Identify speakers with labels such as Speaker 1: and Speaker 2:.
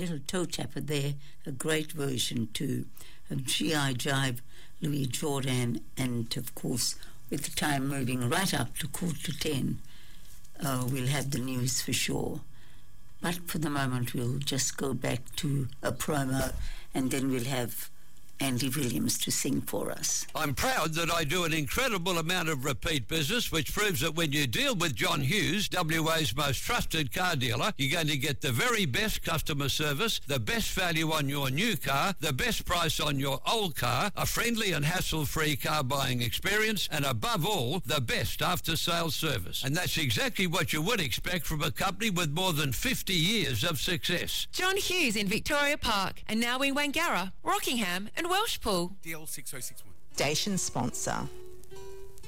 Speaker 1: little toe tapper there, a great version too. G.I. Jive, Louis Jordan, and of course, with the time moving right up to 9:45, we'll have the news for sure. But for the moment, we'll just go back to a promo, and then we'll have Andy Williams to sing for us.
Speaker 2: I'm proud that I do an incredible amount of repeat business, which proves that when you deal with John Hughes, WA's most trusted car dealer, you're going to get the very best customer service, the best value on your new car, the best price on your old car, a friendly and hassle-free car buying experience, and above all, the best after-sales service. And that's exactly what you would expect from a company with more than 50 years of success.
Speaker 3: John Hughes in Victoria Park, and now in Wangara, Rockingham and Welshpool.
Speaker 4: DL6061.
Speaker 5: Station sponsor.